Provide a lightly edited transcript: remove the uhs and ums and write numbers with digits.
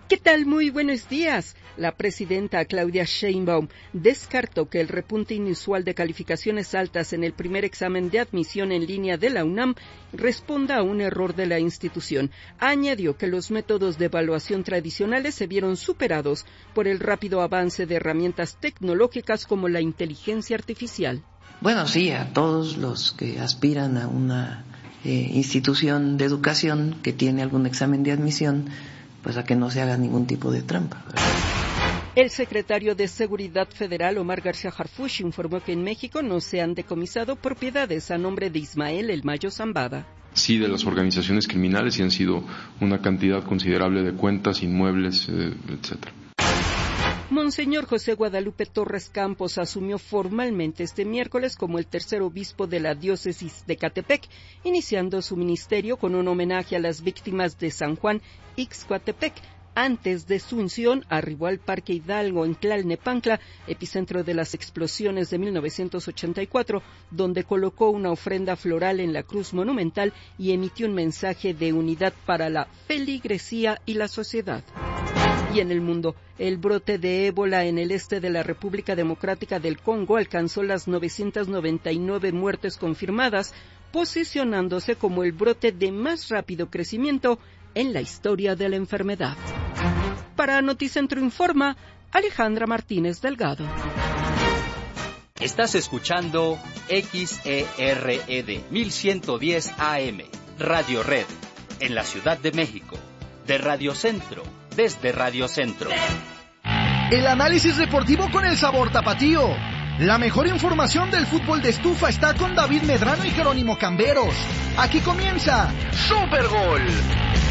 ¿Qué tal? Muy buenos días. La presidenta Claudia Sheinbaum descartó que el repunte inusual de calificaciones altas en el primer examen de admisión en línea de la UNAM responda a un error de la institución. Añadió que los métodos de evaluación tradicionales se vieron superados por el rápido avance de herramientas tecnológicas como la inteligencia artificial. Bueno, sí, a todos los que aspiran a una institución de educación que tiene algún examen de admisión, pues a que no se haga ningún tipo de trampa. El secretario de Seguridad Federal, Omar García Harfuch, informó que en México no se han decomisado propiedades a nombre de Ismael El Mayo Zambada. Sí, de las organizaciones criminales, y han sido una cantidad considerable de cuentas, inmuebles, etcétera. Monseñor José Guadalupe Torres Campos asumió formalmente este miércoles como el tercer obispo de la diócesis de Ecatepec, iniciando su ministerio con un homenaje a las víctimas de San Juan Ixcoatepec. Antes de su unción, arribó al Parque Hidalgo en Tlalnepantla, epicentro de las explosiones de 1984, donde colocó una ofrenda floral en la cruz monumental y emitió un mensaje de unidad para la feligresía y la sociedad. Y en el mundo, el brote de ébola en el este de la República Democrática del Congo alcanzó las 999 muertes confirmadas, posicionándose como el brote de más rápido crecimiento en la historia de la enfermedad. Para Noticentro Informa, Alejandra Martínez Delgado. Estás escuchando XERED 1110 AM, Radio Red, en la Ciudad de México, de Radio Centro, desde Radio Centro. El análisis deportivo con el sabor tapatío. La mejor información del fútbol de estufa está con David Medrano y Jerónimo Camberos. Aquí comienza Supergol.